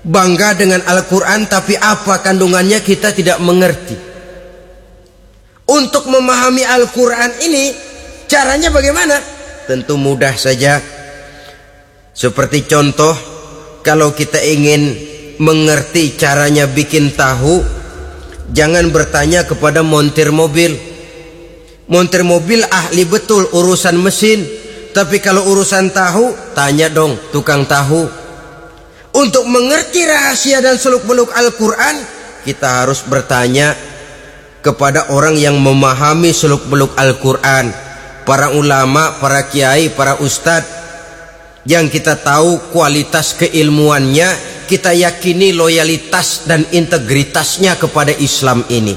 bangga dengan Al-Quran, tapi apa kandungannya kita tidak mengerti. Untuk memahami Al-Quran ini caranya bagaimana? Tentu mudah saja. Seperti contoh, kalau kita ingin mengerti caranya bikin tahu, jangan bertanya kepada montir mobil. Montir mobil ahli betul urusan mesin, tapi kalau urusan tahu, tanya dong tukang tahu. Untuk mengerti rahasia dan seluk-beluk Al-Quran, kita harus bertanya kepada orang yang memahami seluk-beluk Al-Quran, para ulama, para kiai, para ustadz, yang kita tahu kualitas keilmuannya, kita yakini loyalitas dan integritasnya kepada Islam ini.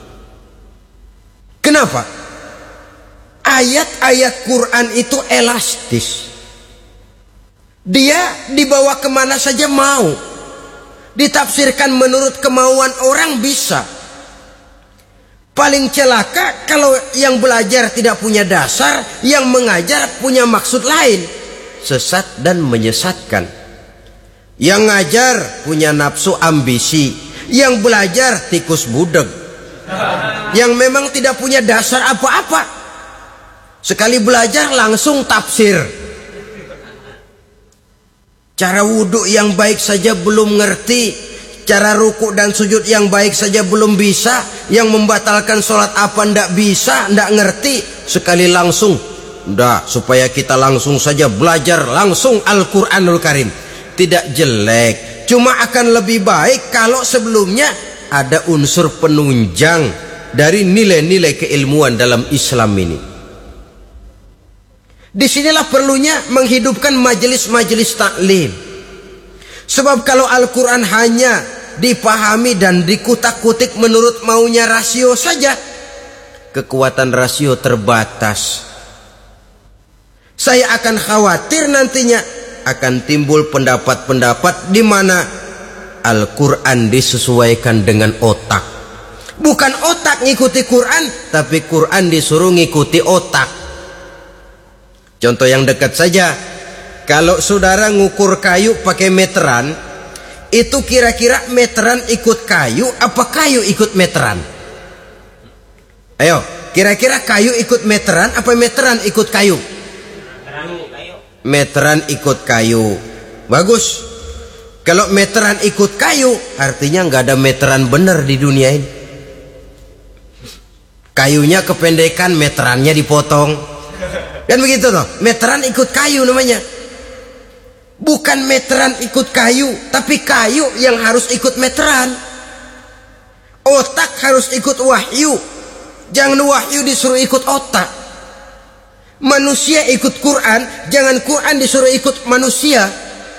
Kenapa? Ayat-ayat Quran itu elastis. Dia dibawa kemana saja mau. Ditafsirkan menurut kemauan orang bisa. Paling celaka kalau yang belajar tidak punya dasar, yang mengajar punya maksud lain, sesat dan menyesatkan. Yang ngajar punya nafsu ambisi, yang belajar tikus budeg, yang memang tidak punya dasar apa-apa. Sekali belajar langsung tafsir. Cara wudhu yang baik saja belum ngerti, cara ruku dan sujud yang baik saja belum bisa, yang membatalkan sholat apa ndak bisa, ndak ngerti. Sekali langsung, ndak, supaya kita langsung saja belajar langsung Al-Quranul Karim. Tidak jelek, cuma akan lebih baik kalau sebelumnya ada unsur penunjang dari nilai-nilai keilmuan dalam Islam ini. Disinilah perlunya menghidupkan majelis-majelis taklim. Sebab kalau Al-Quran hanya dipahami dan dikutak-kutik menurut maunya rasio saja, kekuatan rasio terbatas. Saya akan khawatir nantinya akan timbul pendapat-pendapat di mana Al-Quran disesuaikan dengan otak. Bukan otak ngikuti Quran, tapi Quran disuruh ngikuti otak. Contoh yang dekat saja, kalau saudara ngukur kayu pakai meteran, itu kira-kira meteran ikut kayu apa kayu ikut meteran? Ayo, kira-kira kayu ikut meteran apa meteran ikut kayu? Meteran ikut kayu. Bagus. Kalau meteran ikut kayu, artinya nggak ada meteran benar di dunia ini. Kayunya kependekan, meterannya dipotong. Kan begitu loh. Meteran ikut kayu namanya. Bukan meteran ikut kayu, tapi kayu yang harus ikut meteran. Otak harus ikut wahyu. Jangan wahyu disuruh ikut otak. Manusia ikut Quran, jangan Quran disuruh ikut manusia.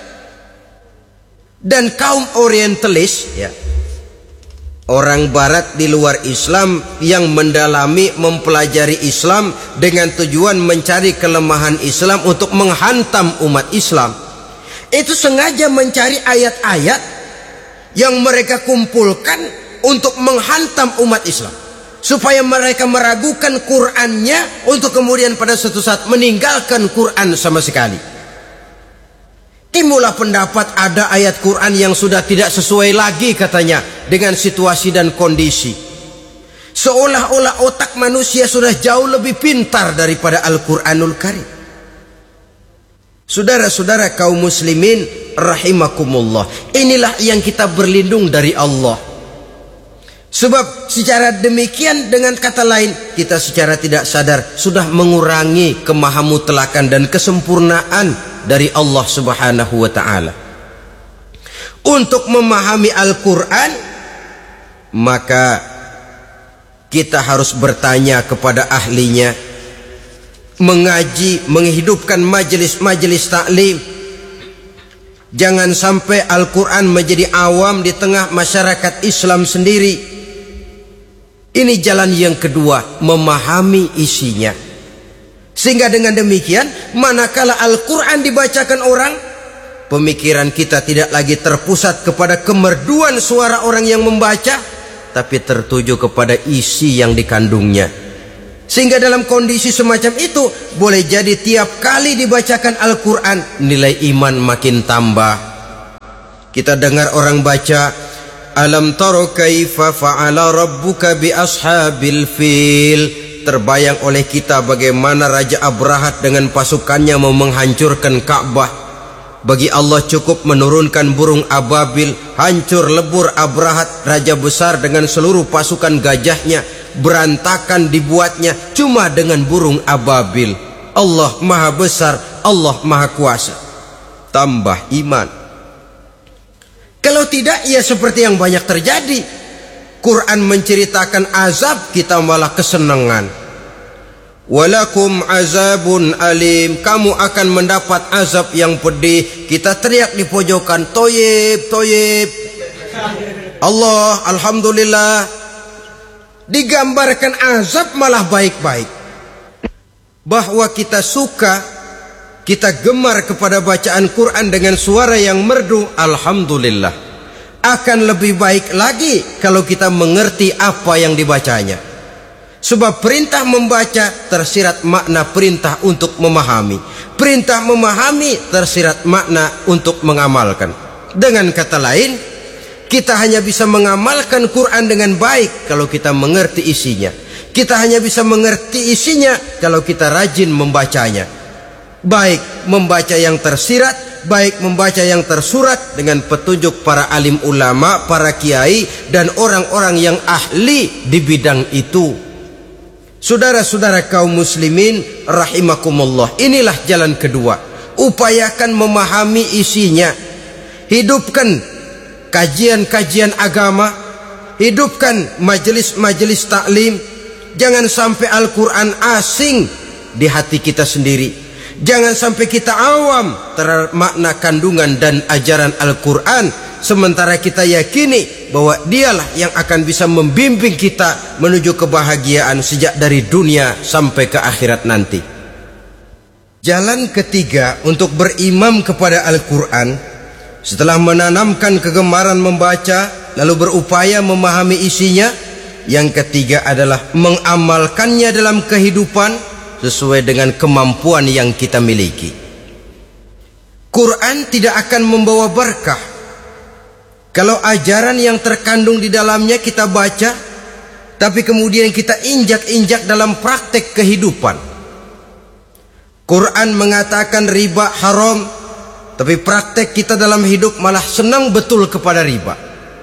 Dan kaum orientalis, ya, orang barat di luar Islam yang mendalami, mempelajari Islam dengan tujuan mencari kelemahan Islam untuk menghantam umat Islam, itu sengaja mencari ayat-ayat yang mereka kumpulkan untuk menghantam umat Islam, supaya mereka meragukan Qur'annya untuk kemudian pada suatu saat meninggalkan Qur'an sama sekali. Timbullah pendapat ada ayat Quran yang sudah tidak sesuai lagi katanya dengan situasi dan kondisi. Seolah-olah otak manusia sudah jauh lebih pintar daripada Al-Quranul Karim. Saudara-saudara kaum muslimin rahimakumullah, inilah yang kita berlindung dari Allah. Sebab secara demikian, dengan kata lain, kita secara tidak sadar sudah mengurangi kemahamutlakan dan kesempurnaan dari Allah Subhanahu wa ta'ala. Untuk memahami Al-Quran, maka kita harus bertanya kepada ahlinya, mengaji, menghidupkan majelis-majelis taklim. Jangan sampai Al-Quran menjadi awam di tengah masyarakat Islam sendiri. Ini jalan yang kedua, memahami isinya. Sehingga dengan demikian, manakala Al-Quran dibacakan orang, pemikiran kita tidak lagi terpusat kepada kemerduan suara orang yang membaca, tapi tertuju kepada isi yang dikandungnya. Sehingga dalam kondisi semacam itu, boleh jadi tiap kali dibacakan Al-Quran, nilai iman makin tambah, Kita dengar orang baca, alam taro kaifa fa'ala rabbuka bi ashabil fil. Terbayang oleh kita bagaimana Raja Abrahat dengan pasukannya mau menghancurkan Ka'bah. Bagi Allah cukup menurunkan burung ababil, hancur lebur Abrahat, raja besar dengan seluruh pasukan gajahnya, berantakan dibuatnya cuma dengan burung ababil. Allah maha besar, Allah maha kuasa. Tambah iman. Kalau tidak, ya seperti yang banyak terjadi. Quran menceritakan azab, kita malah kesenangan. Walakum azabun alim, kamu akan mendapat azab yang pedih. Kita teriak di pojokan, toyib, toyib. Allah, alhamdulillah. Digambarkan azab malah baik-baik. Bahwa kita suka, kita gemar kepada bacaan Quran dengan suara yang merdu, alhamdulillah. Akan lebih baik lagi kalau kita mengerti apa yang dibacanya. Sebab perintah membaca tersirat makna perintah untuk memahami. Perintah memahami tersirat makna untuk mengamalkan. Dengan kata lain, kita hanya bisa mengamalkan Quran dengan baik kalau kita mengerti isinya. Kita hanya bisa mengerti isinya kalau kita rajin membacanya. Baik membaca yang tersirat, baik membaca yang tersurat dengan petunjuk para alim ulama, para kiai, dan orang-orang yang ahli di bidang itu. Saudara-saudara kaum muslimin rahimakumullah, inilah jalan kedua. Upayakan memahami isinya. Hidupkan kajian-kajian agama, hidupkan majelis-majelis taklim. Jangan sampai Al-Quran asing di hati kita sendiri. Jangan sampai kita awam terhadap makna kandungan dan ajaran Al-Quran, sementara kita yakini bahwa dialah yang akan bisa membimbing kita menuju kebahagiaan sejak dari dunia sampai ke akhirat nanti. Jalan ketiga untuk berimam kepada Al-Quran, setelah menanamkan kegemaran membaca lalu berupaya memahami isinya, yang ketiga adalah mengamalkannya dalam kehidupan sesuai dengan kemampuan yang kita miliki. Quran tidak akan membawa berkah kalau ajaran yang terkandung di dalamnya kita baca, tapi kemudian kita injak-injak dalam praktek kehidupan. Quran mengatakan riba haram, tapi praktek kita dalam hidup malah senang betul kepada riba.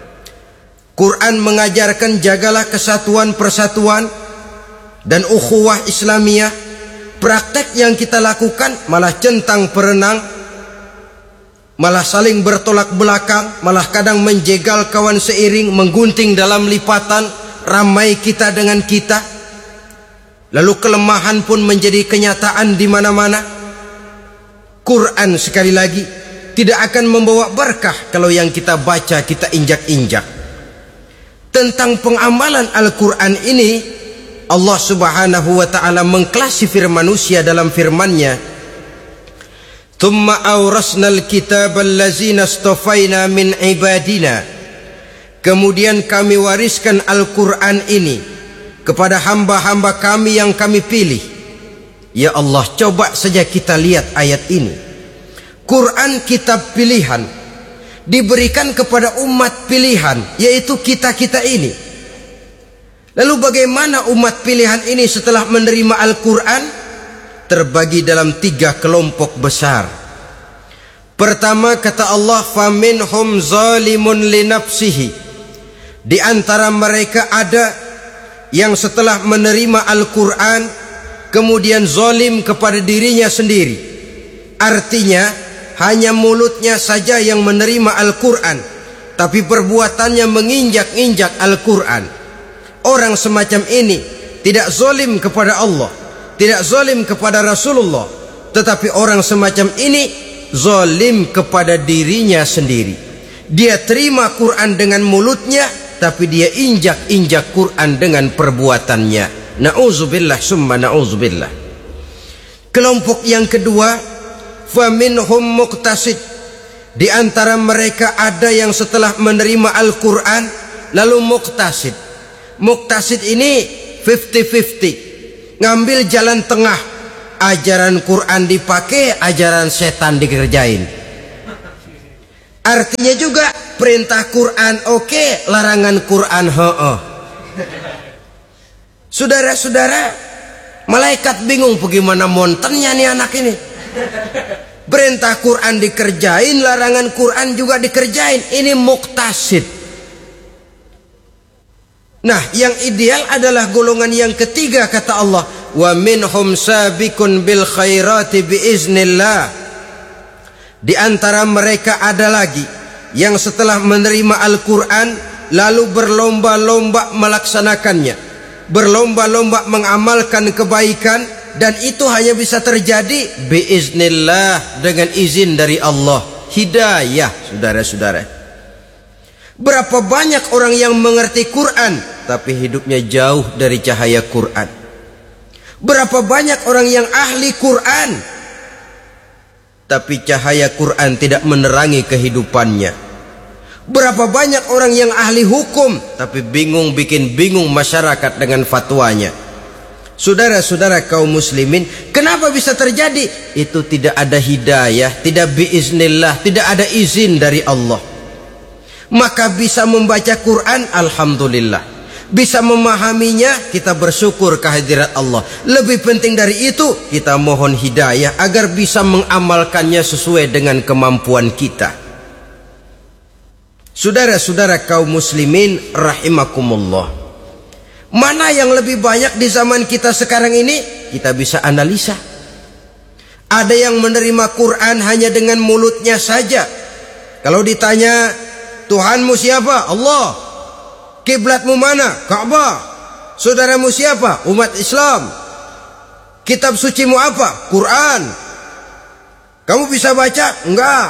Quran mengajarkan jagalah kesatuan persatuan dan ukhuwah Islamiyah. Praktek yang kita lakukan malah centang perenang, malah saling bertolak belakang, malah kadang menjegal kawan seiring, menggunting dalam lipatan, ramai kita dengan kita. Lalu kelemahan pun menjadi kenyataan di mana-mana. Quran sekali lagi tidak akan membawa berkah kalau yang kita baca kita injak-injak. Tentang pengamalan Al-Quran ini, Allah subhanahu wa ta'ala mengklasifikasi manusia dalam firman-Nya, "Tsumma awrasnal kitaba allazina astafaina min ibadina." Kemudian kami wariskan Al-Quran ini kepada hamba-hamba kami yang kami pilih. Ya Allah, coba saja kita lihat ayat ini. Quran kitab pilihan, diberikan kepada umat pilihan, yaitu kita-kita ini. Lalu bagaimana umat pilihan ini setelah menerima Al-Quran? Terbagi dalam 3 kelompok besar. Pertama, kata Allah, faminhum zalimun linafsihi. Di antara mereka ada yang setelah menerima Al-Quran kemudian zalim kepada dirinya sendiri. Artinya hanya mulutnya saja yang menerima Al-Quran, tapi perbuatannya menginjak-injak Al-Quran. Orang semacam ini tidak zalim kepada Allah, tidak zalim kepada Rasulullah, tetapi orang semacam ini zalim kepada dirinya sendiri. Dia terima Quran dengan mulutnya, tapi dia injak-injak Quran dengan perbuatannya. Na'udzubillah summa na'udzubillah. Kelompok yang kedua, faminhum muqtasid. Di antara mereka ada yang setelah menerima Al-Quran lalu muqtasid. Muqtasid ini 50-50, ngambil jalan tengah. Ajaran Quran dipakai, ajaran setan dikerjain. Artinya juga perintah Quran oke, larangan Quran hooh. Saudara-saudara, malaikat bingung bagaimana montennya nih anak ini. Perintah Quran dikerjain, larangan Quran juga dikerjain. Ini muktasid. Nah, yang ideal adalah golongan yang ketiga, kata Allah, wa minhum sabiqun bil khairati biiznillah. Di antara mereka ada lagi yang setelah menerima Al-Quran lalu berlomba-lomba melaksanakannya, berlomba-lomba mengamalkan kebaikan, dan itu hanya bisa terjadi biiznillah, dengan izin dari Allah. Hidayah, saudara-saudara. Berapa banyak orang yang mengerti Quran tapi hidupnya jauh dari cahaya Quran. Berapa banyak orang yang ahli Quran tapi cahaya Quran tidak menerangi kehidupannya. Berapa banyak orang yang ahli hukum tapi bikin bingung masyarakat dengan fatwanya. Saudara-saudara kaum muslimin, kenapa bisa terjadi? Itu tidak ada hidayah, tidak biiznillah, tidak ada izin dari Allah. Maka bisa membaca Quran, alhamdulillah. Bisa memahaminya, kita bersyukur kehadirat Allah. Lebih penting dari itu, kita mohon hidayah agar bisa mengamalkannya sesuai dengan kemampuan kita. Saudara-saudara kaum muslimin rahimakumullah, mana yang lebih banyak di zaman kita sekarang ini? Kita bisa analisa. Ada yang menerima Quran hanya dengan mulutnya saja. Kalau ditanya, Tuhanmu siapa? Allah. Kiblatmu mana? Ka'bah. Saudaramu siapa? Umat Islam. Kitab sucimu apa? Quran. Kamu bisa baca? Enggak.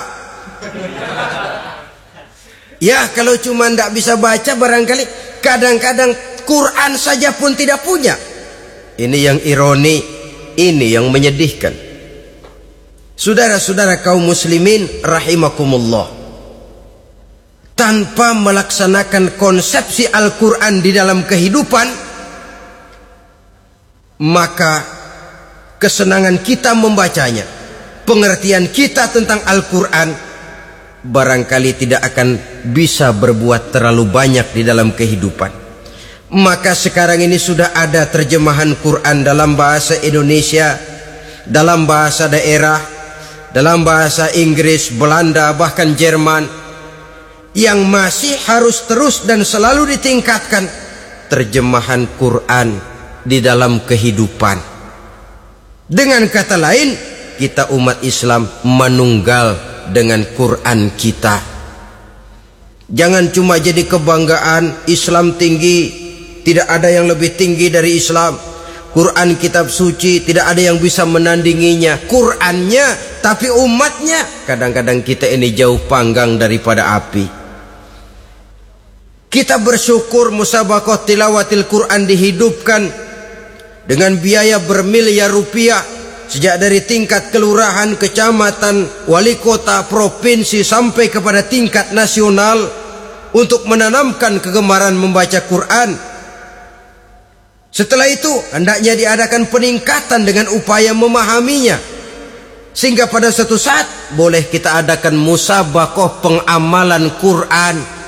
Ya, kalau cuma enggak bisa baca, barangkali kadang-kadang Quran saja pun tidak punya. Ini yang ironi, ini yang menyedihkan. Saudara-saudara kaum muslimin rahimakumullah, tanpa melaksanakan konsepsi Al-Quran di dalam kehidupan, maka kesenangan kita membacanya, pengertian kita tentang Al-Quran, barangkali tidak akan bisa berbuat terlalu banyak di dalam kehidupan. Maka sekarang ini sudah ada terjemahan Quran dalam bahasa Indonesia, dalam bahasa daerah, dalam bahasa Inggris, Belanda, bahkan Jerman. Yang masih harus terus dan selalu ditingkatkan, terjemahan Quran di dalam kehidupan. Dengan kata lain, kita umat Islam menunggal dengan Quran kita. Jangan cuma jadi kebanggaan Islam tinggi, tidak ada yang lebih tinggi dari Islam. Quran kitab suci, tidak ada yang bisa menandinginya. Qurannya, tapi umatnya, kadang-kadang kita ini jauh panggang daripada api. Kita bersyukur musabaqah tilawatil Quran dihidupkan dengan biaya bermiliar rupiah, sejak dari tingkat kelurahan, kecamatan, wali kota, provinsi, sampai kepada tingkat nasional, untuk menanamkan kegemaran membaca Quran. Setelah itu hendaknya diadakan peningkatan dengan upaya memahaminya, sehingga pada suatu saat boleh kita adakan musabaqah pengamalan Quran.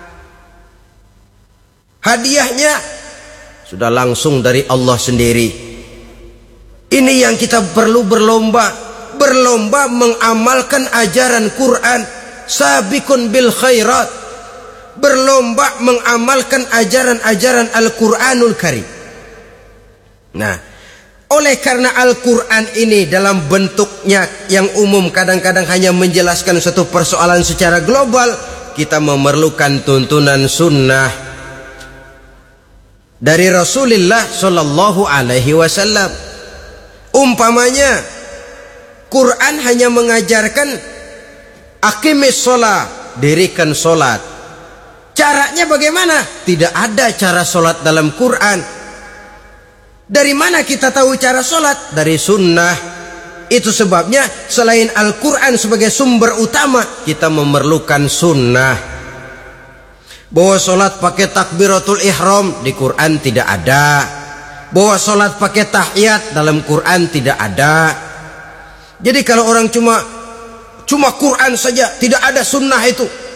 Hadiahnya sudah langsung dari Allah sendiri. Ini yang kita perlu berlomba mengamalkan ajaran Quran. Sabiqun bil khairat, berlomba mengamalkan ajaran-ajaran Al-Quranul Karim. Nah, oleh karena Al-Quran ini dalam bentuknya yang umum kadang-kadang hanya menjelaskan satu persoalan secara global, kita memerlukan tuntunan sunnah dari Rasulullah Shallallahu Alaihi Wasallam. Umpamanya, Quran hanya mengajarkan aqimis sholat, dirikan sholat. Caranya bagaimana? Tidak ada cara sholat dalam Quran. Dari mana kita tahu cara sholat? Dari sunnah. Itu sebabnya selain Al-Quran sebagai sumber utama, kita memerlukan sunnah. Bahwa sholat pakai takbiratul ihram di Quran tidak ada. Bahwa sholat pakai tahiyat dalam Quran tidak ada. Jadi kalau orang cuma cuma Quran saja, tidak ada sunnah itu.